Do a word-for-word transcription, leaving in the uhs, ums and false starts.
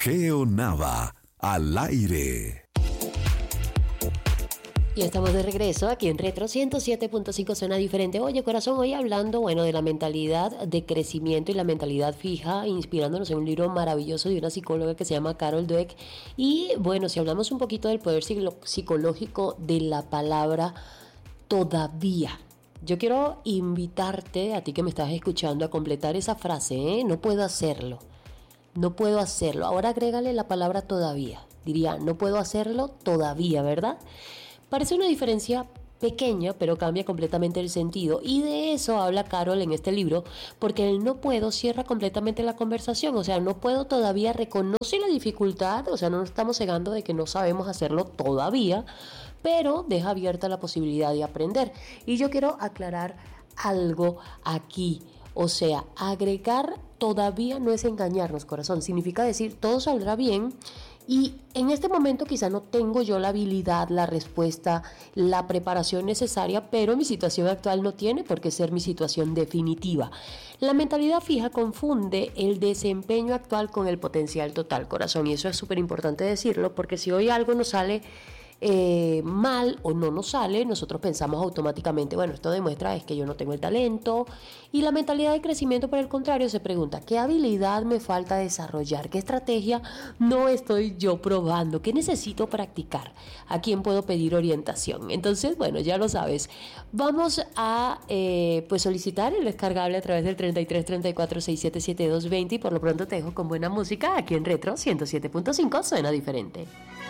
Geo Nava, al aire. Y estamos de regreso aquí en Retro ciento siete punto cinco, suena diferente. Oye, corazón, hoy hablando, bueno, de la mentalidad de crecimiento y la mentalidad fija, inspirándonos en un libro maravilloso de una psicóloga que se llama Carol Dweck. Y bueno, si hablamos un poquito del poder psicológico de la palabra todavía, yo quiero invitarte, a ti que me estás escuchando, a completar esa frase, ¿eh? No puedo hacerlo, no puedo hacerlo. Ahora agrégale la palabra todavía. Diría, no puedo hacerlo todavía, ¿verdad? Parece una diferencia pequeña, pero cambia completamente el sentido. Y de eso habla Carol en este libro, porque el no puedo cierra completamente la conversación. O sea, no puedo todavía reconoce la dificultad, o sea, no nos estamos cegando de que no sabemos hacerlo todavía, pero deja abierta la posibilidad de aprender. Y yo quiero aclarar algo aquí. O sea, agregar todavía no es engañarnos, corazón. Significa decir, todo saldrá bien. Y en este momento quizá no tengo yo la habilidad, la respuesta, la preparación necesaria, pero mi situación actual no tiene por qué ser mi situación definitiva. La mentalidad fija confunde el desempeño actual con el potencial total, corazón, y eso es súper importante decirlo, porque si hoy algo nos sale Eh, mal o no nos sale, nosotros pensamos automáticamente, bueno, esto demuestra es que yo no tengo el talento. Y la mentalidad de crecimiento, por el contrario, se pregunta, ¿qué habilidad me falta desarrollar? ¿Qué estrategia no estoy yo probando? ¿Qué necesito practicar? ¿A quién puedo pedir orientación? Entonces, bueno, ya lo sabes, vamos a eh, pues solicitar el descargable a través del treinta y tres, treinta y cuatro, sesenta y siete, setenta y dos, veinte, y por lo pronto te dejo con buena música aquí en Retro ciento siete punto cinco, suena diferente.